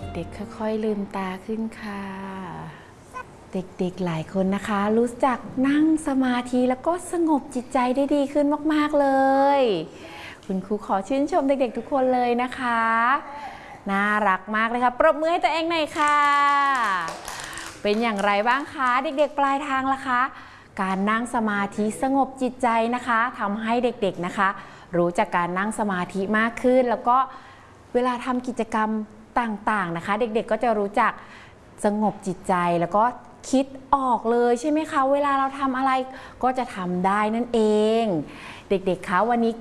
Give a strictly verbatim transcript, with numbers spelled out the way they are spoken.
ด็กๆค่อยๆลืมตาขึ้นค่ะเด็กๆหลายคนนะคะรู้จักนั่งสมาธิแล้วก็สงบจิตใจได้ดีขึ้นมากๆเลยคุณครูขอชื่นชมเด็กๆทุกคนเลยนะคะน่ารักมากเลยค่ะปรบมือให้ตัวเองหน่อยค่ะเป็นอย่างไรบ้างคะเด็กๆปลายทางล่ะคะการนั่งสมาธิสงบจิตใจนะคะทำให้เด็กๆนะคะรู้จักการนั่งสมาธิมากขึ้นแล้วก็เวลาทำกิจกรรมต่างๆนะคะเด็กๆก็จะรู้จักสงบจิตใจแล้วก็คิดออกเลยใช่ไหมคะเวลาเราทำอะไรก็จะทำได้นั่นเองเด็กๆคะวันนี้